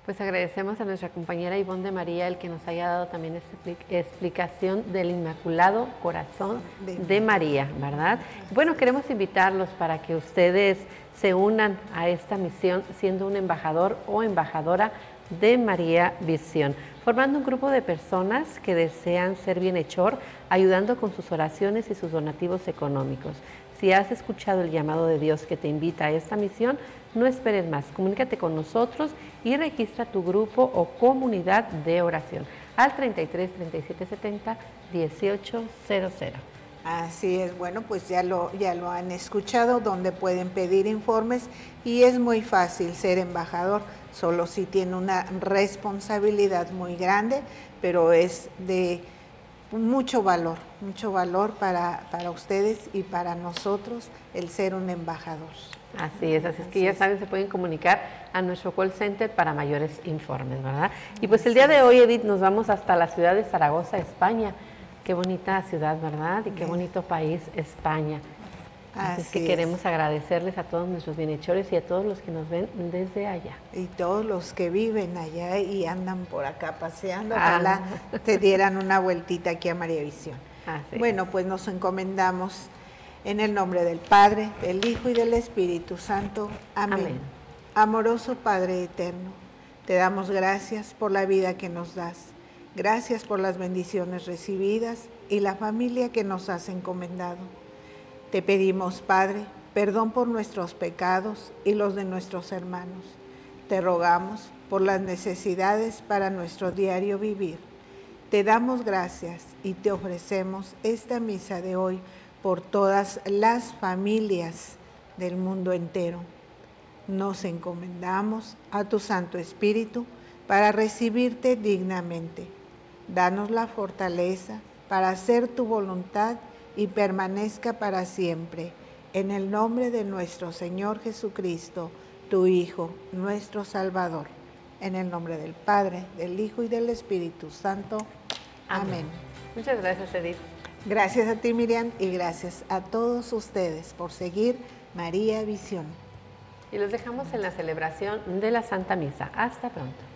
Pues agradecemos a nuestra compañera Ivonne de María el que nos haya dado también esta explicación del Inmaculado Corazón de María, ¿verdad? Bueno, queremos invitarlos para que ustedes se unan a esta misión siendo un embajador o embajadora de María Visión, formando un grupo de personas que desean ser bienhechor, ayudando con sus oraciones y sus donativos económicos. Si has escuchado el llamado de Dios que te invita a esta misión, no esperes más, comunícate con nosotros y registra tu grupo o comunidad de oración al 33 37 70 1800. Así es, bueno, pues ya lo han escuchado, donde pueden pedir informes y es muy fácil ser embajador, solo si tiene una responsabilidad muy grande, pero es de mucho valor para ustedes y para nosotros el ser un embajador. Así es que ya saben, se pueden comunicar a nuestro call center para mayores informes, ¿verdad? Y pues el día de hoy, Edith, nos vamos hasta la ciudad de Zaragoza, España. Qué bonita ciudad, ¿verdad? Y qué bonito país, España. Así es que queremos agradecerles a todos nuestros bienhechores y a todos los que nos ven desde allá. Y todos los que viven allá y andan por acá paseando, ojalá te dieran una vueltita aquí a María Visión. Bueno, pues nos encomendamos en el nombre del Padre, del Hijo y del Espíritu Santo. Amén. Amoroso Padre eterno, te damos gracias por la vida que nos das. Gracias por las bendiciones recibidas y la familia que nos has encomendado. Te pedimos, Padre, perdón por nuestros pecados y los de nuestros hermanos. Te rogamos por las necesidades para nuestro diario vivir. Te damos gracias y te ofrecemos esta misa de hoy por todas las familias del mundo entero. Nos encomendamos a tu Santo Espíritu para recibirte dignamente. Danos la fortaleza para hacer tu voluntad y permanezca para siempre. En el nombre de nuestro Señor Jesucristo, tu Hijo, nuestro Salvador. En el nombre del Padre, del Hijo y del Espíritu Santo. Amén. Muchas gracias, Edith. Gracias a ti, Miriam, y gracias a todos ustedes por seguir María Visión. Y los dejamos en la celebración de la Santa Misa. Hasta pronto.